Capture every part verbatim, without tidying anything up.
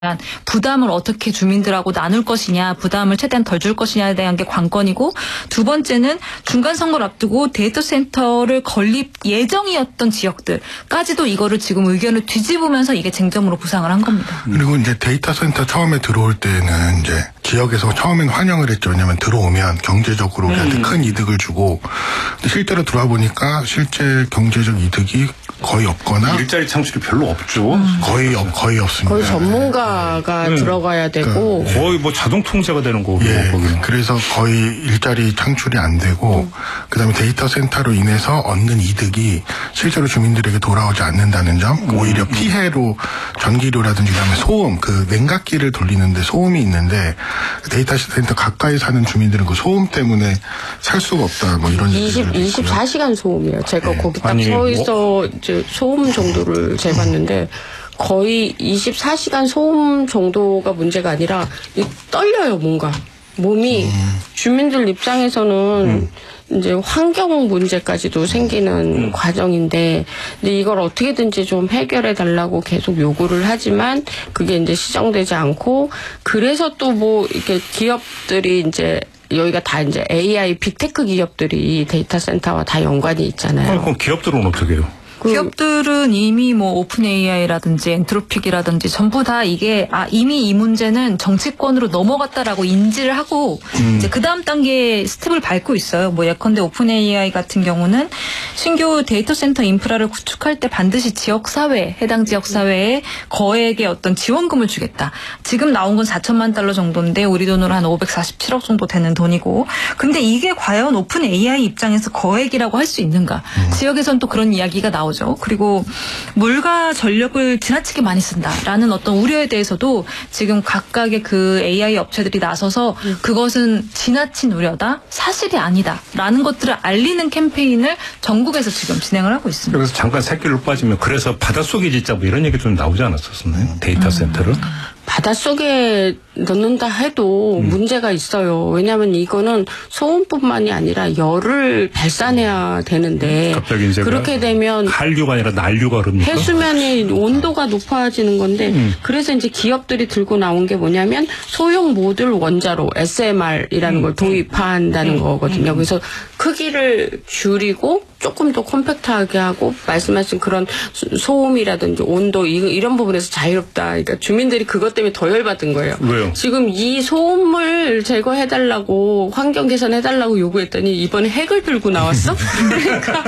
부담을 어떻게 주민들하고 나눌 것이냐, 부담을 최대한 덜 줄 것이냐에 대한 게 관건이고, 두 번째는 중간 선거를 앞두고 데이터 센터를 건립 예정이었던 지역들까지도 이거를 지금 의견을 뒤집으면서 이게 쟁점으로 부상을 한 겁니다. 그리고 이제 데이터 센터 처음에 들어올 때는 이제 지역에서 처음엔 환영을 했죠. 왜냐하면 들어오면 경제적으로 우리한테 음. 큰 이득을 주고, 실제로 들어와 보니까 실제 경제적 이득이 거의 없거나 일자리 창출이 별로 없죠. 음. 거의 없, 거의 없습니다. 거의 전문가가 네. 들어가야 되고 그, 거의 뭐 자동 통제가 되는 거고. 예, 그래서 거의 일자리 창출이 안 되고 음. 그다음에 데이터 센터로 인해서 얻는 이득이 실제로 주민들에게 돌아오지 않는다는 점, 음. 오히려 피해로 전기료라든지 그다음에 소음, 그 냉각기를 돌리는데 소음이 있는데 데이터 센터 가까이 사는 주민들은 그 소음 때문에 살 수가 없다. 뭐 이런 이십, 이십사 시간 소음이에요. 제가 네. 거기 딱 서 있어 뭐? 소음 정도를 재봤는데 거의 이십사 시간 소음 정도가 문제가 아니라 떨려요. 뭔가 몸이 음. 주민들 입장에서는 음. 이제 환경 문제까지도 생기는 음. 과정인데, 근데 이걸 어떻게든지 좀 해결해 달라고 계속 요구를 하지만 그게 이제 시정되지 않고, 그래서 또 뭐 이렇게 기업들이 이제 여기가 다 이제 에이아이 빅테크 기업들이 데이터 센터와 다 연관이 있잖아요. 그럼 기업들은 어떻게 해요? 그 기업들은 이미 뭐 오픈 에이아이라든지 엔트로픽이라든지 전부 다 이게 아 이미 이 문제는 정치권으로 넘어갔다라고 인지를 하고 음. 이제 그 다음 단계 스텝을 밟고 있어요. 뭐 예컨대 오픈 에이아이 같은 경우는 신규 데이터 센터 인프라를 구축할 때 반드시 지역 사회, 해당 지역 사회에 거액의 어떤 지원금을 주겠다. 지금 나온 건 사천만 달러 정도인데 우리 돈으로 한 오백사십칠억 정도 되는 돈이고, 근데 이게 과연 오픈 에이아이 입장에서 거액이라고 할 수 있는가? 음. 지역에선 또 그런 이야기가 나오죠. 그리고 물과 전력을 지나치게 많이 쓴다라는 어떤 우려에 대해서도 지금 각각의 그 에이아이 업체들이 나서서 음. 그것은 지나친 우려다, 사실이 아니다라는 것들을 알리는 캠페인을 전국에서 지금 진행을 하고 있습니다. 그래서 잠깐 새길로 빠지면 그래서 바닷속에 짓자 뭐 이런 얘기 좀 나오지 않았었나요? 데이터 센터를? 음. 바닷속에 넣는다 해도 음. 문제가 있어요. 왜냐하면 이거는 소음뿐만이 아니라 열을 발산해야 되는데 갑자기 이제 그렇게 되면 한류가 아니라 난류가 흐릅니까? 해수면이 온도가 높아지는 건데 음. 그래서 이제 기업들이 들고 나온 게 뭐냐면 소형 모듈 원자로 에스엠알이라는 음. 걸 도입한다는 음. 거거든요. 그래서 크기를 줄이고 조금 더 컴팩트하게 하고 말씀하신 그런 소음이라든지 온도 이런 부분에서 자유롭다. 그러니까 주민들이 그것 때문에 더 열받은 거예요. 왜요? 지금 이 소음을 제거해달라고 환경 개선해달라고 요구했더니 이번에 핵을 들고 나왔어? 그러니까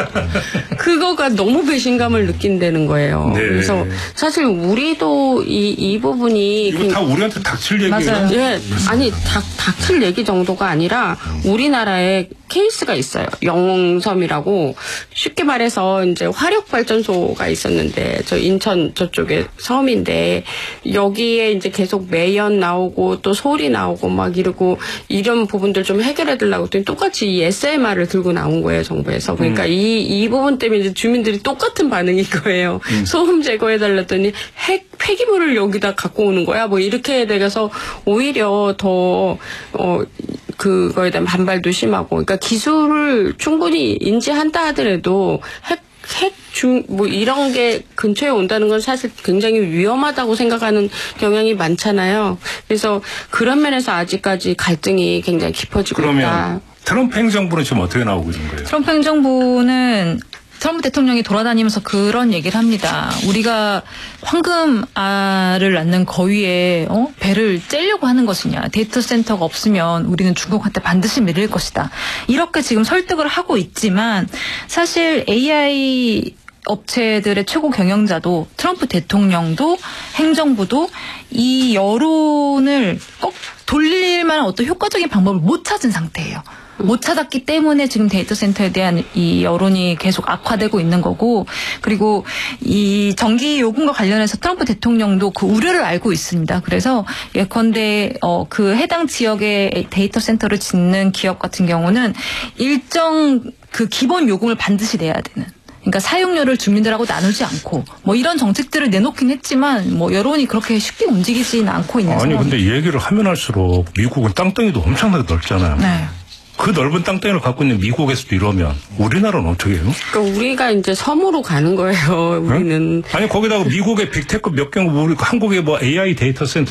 그거가 너무 배신감을 느낀다는 거예요. 네. 그래서 사실 우리도 이, 이 부분이 이거 다 우리한테 닥칠 얘기예요. 예, 아니 닥, 닥칠 얘기 정도가 아니라 우리나라에 케이스가 있어요. 영웅섬이라고 쉽게 말해서 이제 화력 발전소가 있었는데 저 인천 저쪽에 섬인데 여기에 이제 계속 매연 나오고 또 소리 나오고 막 이러고 이런 부분들 좀 해결해 달라고 했더니 똑같이 이 에스엠알을 들고 나온 거예요, 정부에서. 그러니까 음. 이, 이 부분 때문에 이제 주민들이 똑같은 반응인 거예요. 음. 소음 제거해 달랬더니 핵 폐기물을 여기다 갖고 오는 거야. 뭐 이렇게 돼서 오히려 더 어 그거에 대한 반발도 심하고, 그러니까 기술을 충분히 인지한다 하더라도 핵, 핵 중, 뭐 이런 게 근처에 온다는 건 사실 굉장히 위험하다고 생각하는 경향이 많잖아요. 그래서 그런 면에서 아직까지 갈등이 굉장히 깊어지고 그러면 있다. 그러면 트럼프 행정부는 지금 어떻게 나오고 있는 거예요? 트럼프 행정부는 트럼프 대통령이 돌아다니면서 그런 얘기를 합니다. 우리가 황금알을 낳는 거위에 어? 배를 째려고 하는 것이냐. 데이터 센터가 없으면 우리는 중국한테 반드시 밀릴 것이다. 이렇게 지금 설득을 하고 있지만 사실 에이아이 업체들의 최고 경영자도 트럼프 대통령도 행정부도 이 여론을 꼭 돌릴 만한 어떤 효과적인 방법을 못 찾은 상태예요. 못 찾았기 때문에 지금 데이터 센터에 대한 이 여론이 계속 악화되고 있는 거고, 그리고 이 전기 요금과 관련해서 트럼프 대통령도 그 우려를 알고 있습니다. 그래서 예컨대 어, 그 해당 지역에 데이터 센터를 짓는 기업 같은 경우는 일정 그 기본 요금을 반드시 내야 되는. 그러니까 사용료를 주민들하고 나누지 않고 뭐 이런 정책들을 내놓긴 했지만 뭐 여론이 그렇게 쉽게 움직이지는 않고 있는 아니 상황입니다. 근데 이 얘기를 하면 할수록 미국은 땅덩이도 엄청나게 넓잖아요. 네. 그 넓은 땅덩이를 갖고 있는 미국에서도 이러면 우리나라는 어떻게 해요? 그러니까 우리가 이제 섬으로 가는 거예요. 우리는. 응? 아니 거기다가 미국의 빅테크 몇 경, 우리 한국의 뭐 에이아이 데이터 센터